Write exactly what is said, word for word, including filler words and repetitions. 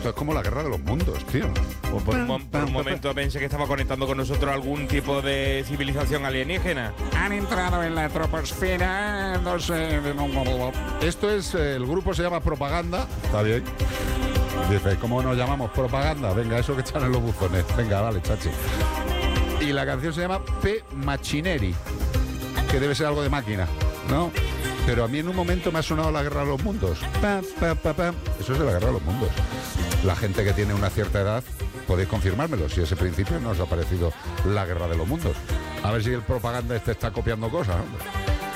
esto es como la guerra de los mundos, tío. Pues por, un, por un momento pensé que estaba conectando con nosotros algún tipo de civilización alienígena. Han entrado en la troposfera, no sé... Esto es, el grupo se llama Propaganda, está bien. Dice, ¿cómo nos llamamos? Propaganda, venga, eso que echan en los buzones. Venga, vale, chachi. Y la canción se llama P. Machineri, que debe ser algo de máquina, ¿no? Pero a mí en un momento me ha sonado la guerra de los mundos. Pa, pa, pa, pa. Eso es de la guerra de los mundos. La gente que tiene una cierta edad, podéis confirmármelo, si ese principio no os ha parecido la guerra de los mundos. A ver si el Propaganda este está copiando cosas, ¿no?